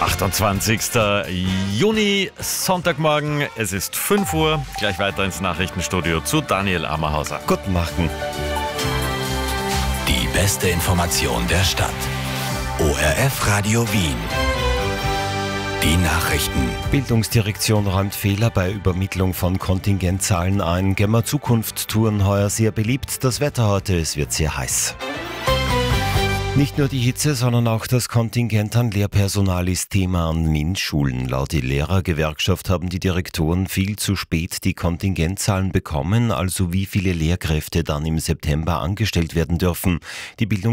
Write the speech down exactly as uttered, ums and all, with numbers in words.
achtundzwanzigster Juni, Sonntagmorgen, es ist fünf Uhr, gleich weiter ins Nachrichtenstudio zu Daniel Ammerhauser. Guten Morgen. Die beste Information der Stadt. O R F Radio Wien. Die Nachrichten. Bildungsdirektion räumt Fehler bei Übermittlung von Kontingentzahlen ein. Gemma Zukunft-Touren heuer sehr beliebt. Das Wetter heute, es wird sehr heiß. Nicht nur die Hitze, sondern auch das Kontingent an Lehrpersonal ist Thema an MINT-Schulen. Laut der Lehrergewerkschaft haben die Direktoren viel zu spät die Kontingentzahlen bekommen, also wie viele Lehrkräfte dann im September angestellt werden dürfen. Die Bildung